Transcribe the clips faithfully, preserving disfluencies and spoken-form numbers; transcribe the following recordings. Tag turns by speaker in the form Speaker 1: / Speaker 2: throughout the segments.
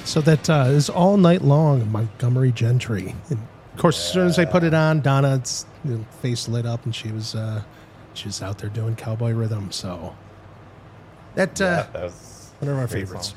Speaker 1: So that uh, is all night long, Montgomery Gentry. And of course, yeah. As soon as I put it on, Donna's you know, face lit up, and she was uh, she was out there doing cowboy rhythm. So that, uh,
Speaker 2: yeah, that was
Speaker 1: one of our favorites.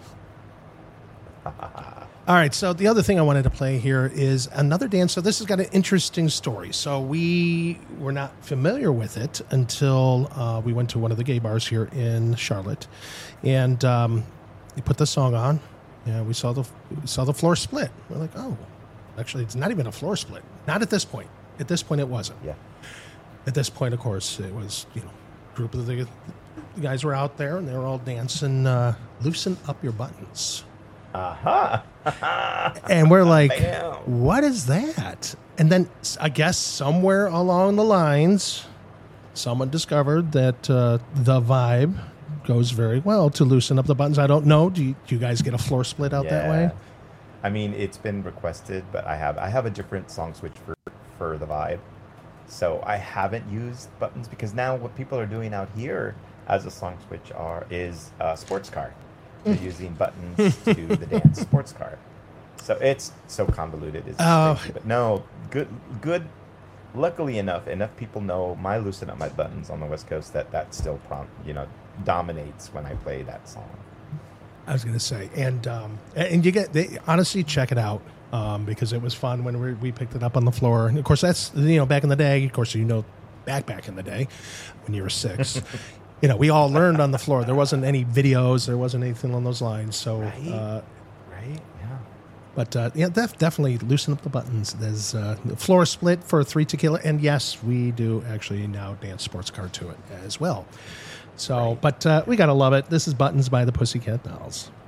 Speaker 1: All right, so the other thing I wanted to play here is another dance. So this has got an interesting story. So we were not familiar with it until uh, we went to one of the gay bars here in Charlotte, and um, they put the song on. Yeah, we saw the we saw the floor split. We're like, oh, actually, it's not even a floor split. Not at this point. At this point, it wasn't.
Speaker 2: Yeah.
Speaker 1: At this point, of course, it was you know, a group of the, the guys were out there and they were all dancing. Uh, Loosen up your buttons.
Speaker 2: Uh-huh.
Speaker 1: And we're like,
Speaker 2: Bam.
Speaker 1: What is that? And then I guess somewhere along the lines, someone discovered that uh, the vibe goes very well to loosen up the buttons. I don't know. Do you, do you guys get a floor split out
Speaker 2: yeah.
Speaker 1: that way?
Speaker 2: I mean, it's been requested, but I have I have a different song switch for, for the vibe. So I haven't used buttons because now what people are doing out here as a song switch are is uh, sports car. They're using buttons to do the dance sports car. So it's so convoluted. It's
Speaker 1: oh.
Speaker 2: crazy. But no, good, good. Luckily enough, enough people know my loosen up my buttons on the West Coast that that still prompt, you know, dominates when I play that song.
Speaker 1: I was going to say, and um, and you get they, honestly check it out um, because it was fun when we, we picked it up on the floor. And of course, that's you know back in the day. Of course, you know back back in the day when you were six. You know, we all learned on the floor. There wasn't any videos. There wasn't anything along those lines. So,
Speaker 2: right,
Speaker 1: uh,
Speaker 2: right, yeah.
Speaker 1: But uh, yeah, def- definitely loosen up the buttons. There's uh, floor split for three tequila, and yes, we do actually now dance sports car to it as well. So,
Speaker 2: right.
Speaker 1: but uh, we gotta love it. This is Buttons by the Pussycat Dolls.